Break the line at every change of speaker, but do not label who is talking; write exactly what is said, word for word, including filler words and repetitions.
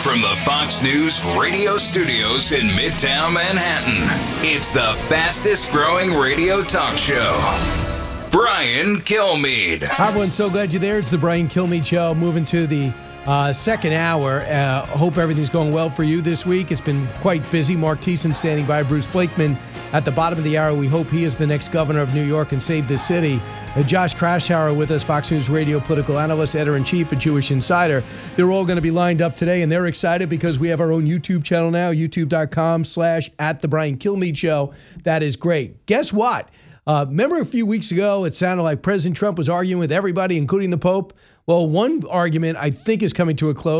From the Fox News radio studios in Midtown Manhattan, it's the fastest growing radio talk show. Brian Kilmeade.
Hi, everyone. So glad you're there. It's the Brian Kilmeade Show. Moving to the uh, second hour. Uh, hope everything's going well for you this week. It's been quite busy. Mark Thiessen standing by. Bruce Blakeman at the bottom of the hour. We hope he is the next governor of New York and save this city. Uh, Josh Krashauer with us, Fox News radio political analyst, editor-in-chief at Jewish Insider. They're all going to be lined up today, and they're excited because we have our own YouTube channel now, youtube.com slash at the Brian Kilmeade Show. That is great. Guess what? Uh, remember a few weeks ago, it sounded like President Trump was arguing with everybody, including the Pope? Well, one argument I think is coming to a close.